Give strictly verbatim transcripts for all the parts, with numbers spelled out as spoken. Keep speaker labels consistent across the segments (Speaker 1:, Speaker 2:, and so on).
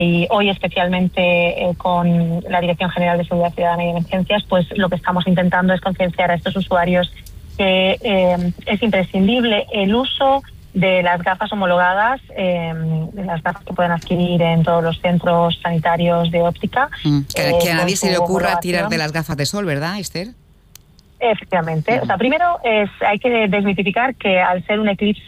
Speaker 1: y hoy especialmente eh, con la Dirección General de Seguridad Ciudadana y Emergencias, pues lo que estamos intentando es concienciar a estos usuarios que eh, es imprescindible el uso de las gafas homologadas, eh, de las gafas que pueden adquirir en todos los centros sanitarios de óptica.
Speaker 2: Mm, que,
Speaker 1: eh,
Speaker 2: que a nadie se le ocurra tirar de
Speaker 1: las
Speaker 2: las gafas de sol, ¿verdad, Esther?
Speaker 1: Efectivamente. Uh-huh. O sea, primero es, hay que desmitificar que al ser un eclipse,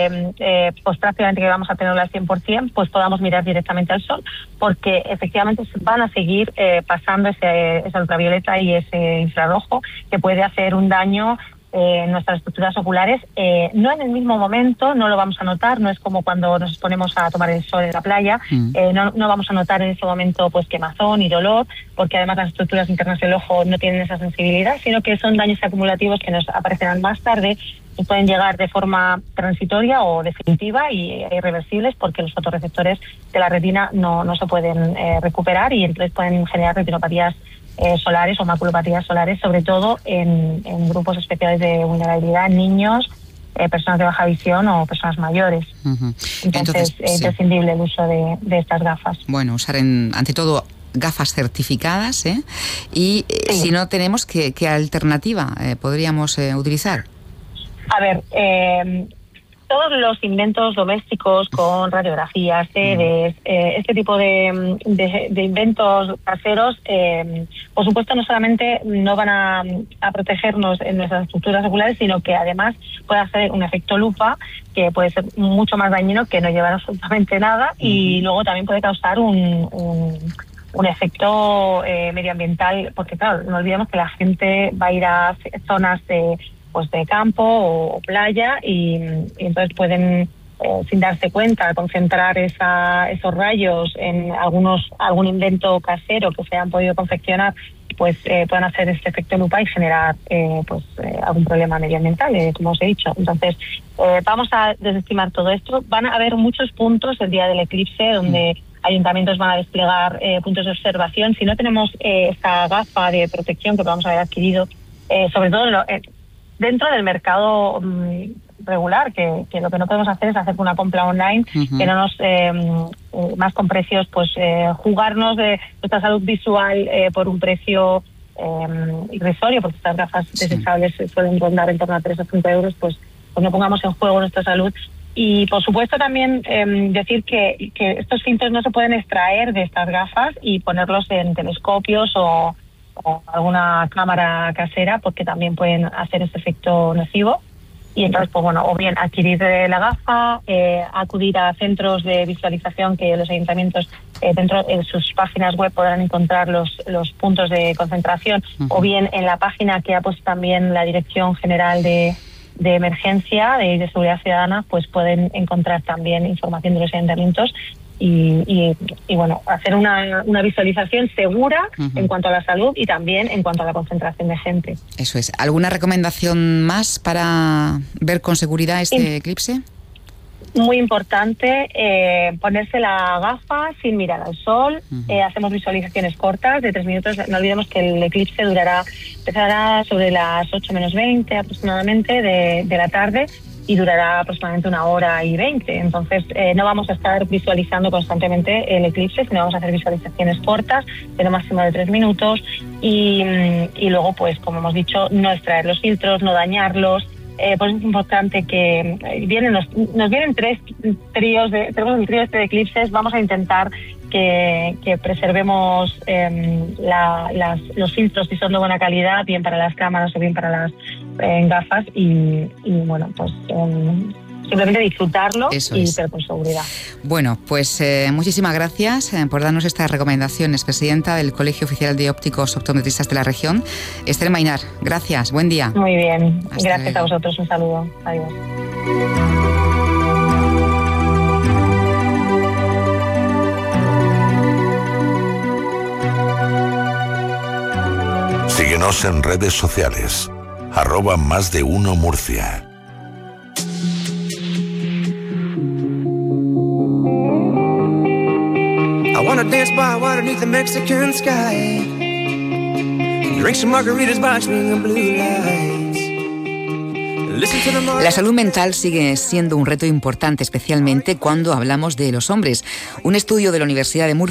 Speaker 1: eh, pues prácticamente que vamos a tenerlo al cien por ciento, pues podamos mirar directamente al sol, porque efectivamente van a seguir eh, pasando ese, esa ultravioleta y ese infrarrojo que puede hacer un daño en eh, nuestras estructuras oculares, eh, no en el mismo momento, no lo vamos a notar, no es como cuando nos exponemos a tomar el sol en la playa, mm. eh, no, no vamos a notar en ese momento pues quemazón y dolor, porque además las estructuras internas del ojo no tienen esa sensibilidad, sino que son daños acumulativos que nos aparecerán más tarde y pueden llegar de forma transitoria o definitiva y irreversibles, porque los fotorreceptores de la retina no, no se pueden eh, recuperar y entonces pueden generar retinopatías Eh, solares o maculopatías solares, sobre todo en, en grupos especiales de vulnerabilidad, niños, eh, personas de baja visión o personas mayores. Uh-huh. Entonces, Entonces es sí. imprescindible el uso de, de estas gafas.
Speaker 2: Bueno, usar en, ante todo gafas certificadas, ¿eh? Y sí. si no tenemos, ¿qué, qué alternativa eh, podríamos eh, utilizar?
Speaker 1: A ver, eh, todos los inventos domésticos con radiografías, C Ds, eh, este tipo de, de, de inventos caseros, eh, por supuesto no solamente no van a, a protegernos en nuestras estructuras oculares, sino que además puede hacer un efecto lupa que puede ser mucho más dañino, que no llevar absolutamente nada, uh-huh. y luego también puede causar un... un un efecto eh, medioambiental, porque claro, no olvidemos que la gente va a ir a zonas de pues de campo o, o playa y, y entonces pueden eh, sin darse cuenta concentrar esa, esos rayos en algunos algún invento casero que se han podido confeccionar, pues eh, pueden hacer este efecto lupa y generar eh, pues eh, algún problema medioambiental, eh, como os he dicho. Entonces eh, vamos a desestimar todo esto. Van a haber muchos puntos el día del eclipse donde mm. ayuntamientos van a desplegar eh, puntos de observación. Si no tenemos eh, esta gafa de protección que podamos haber adquirido, eh, sobre todo en lo, eh, dentro del mercado um, regular, que, que lo que no podemos hacer es hacer una compra online, uh-huh. que no nos, eh, más con precios, pues eh, jugarnos de nuestra salud visual eh, por un precio eh, irrisorio, porque estas gafas sí. desechables pueden rondar en torno a tres o cinco euros, pues, pues no pongamos en juego nuestra salud. Y por supuesto también eh, decir que, que estos filtros no se pueden extraer de estas gafas y ponerlos en telescopios o o alguna cámara casera, porque también pueden hacer ese efecto nocivo. Y entonces, pues bueno, o bien adquirir la gafa, eh, acudir a centros de visualización que los ayuntamientos eh, dentro en sus páginas web podrán encontrar los, los puntos de concentración, uh-huh. o bien en la página que ha puesto también la Dirección General de, de Emergencia y de, de Seguridad Ciudadana, pues pueden encontrar también información de los ayuntamientos. Y, y, y bueno, hacer una, una visualización segura uh-huh. en cuanto a la salud y también en cuanto a la concentración de gente.
Speaker 2: Eso es. ¿Alguna recomendación más para ver con seguridad este sí. eclipse?
Speaker 1: Muy importante, eh, ponerse la gafa sin mirar al sol. Uh-huh. Eh, hacemos visualizaciones cortas de tres minutos. No olvidemos que el eclipse durará, empezará sobre las ocho menos veinte aproximadamente de, de la tarde, y durará aproximadamente una hora y veinte. Entonces, eh, no vamos a estar visualizando constantemente el eclipse, sino vamos a hacer visualizaciones cortas, de lo máximo de tres minutos, y, y luego, pues, como hemos dicho, no extraer los filtros, no dañarlos. Eh, pues es importante que vienen nos, nos vienen tres tríos, de, tenemos el trío este de eclipses, vamos a intentar que, que preservemos eh, la, las, los filtros si son de buena calidad, bien para las cámaras o bien para las eh, gafas, y, y bueno, pues eh, simplemente disfrutarlo.
Speaker 2: Eso
Speaker 1: y
Speaker 2: es.
Speaker 1: pero con seguridad.
Speaker 2: Bueno, pues eh, muchísimas gracias eh, por darnos estas recomendaciones, presidenta del Colegio Oficial de Ópticos Optometristas de la región, Esther Mainar. Gracias, buen día.
Speaker 1: Muy bien,
Speaker 2: Hasta
Speaker 1: gracias
Speaker 2: luego.
Speaker 1: a vosotros, un saludo, adiós.
Speaker 3: Síguenos en redes sociales, arroba más de uno Murcia.
Speaker 4: I wanna dance by water beneath the Mexican sky, drink some margaritas by swinging blue lights.
Speaker 2: La salud mental sigue siendo un reto importante, especialmente cuando hablamos de los hombres. Un estudio de la Universidad de Murcia